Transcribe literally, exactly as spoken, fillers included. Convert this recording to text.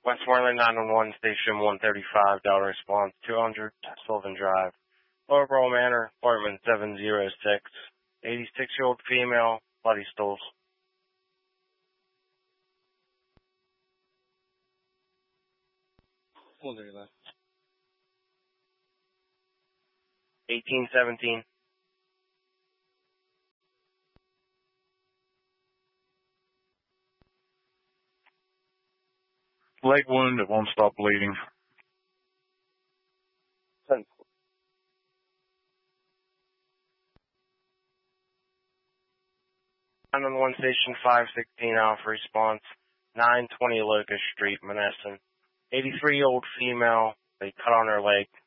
Westmoreland nine one one, Station one thirty-five, Delta Response two hundred, Sylvan Drive. Lower Borough Manor, apartment seven oh six. eighty-six-year-old female, bloody stools. What are you left? eighteen seventeen. Leg wound that won't stop bleeding. ten. nine one one Station five sixteen Alpha Response, nine twenty Locust Street, Menneson. eighty-three-year-old female, they cut on her leg.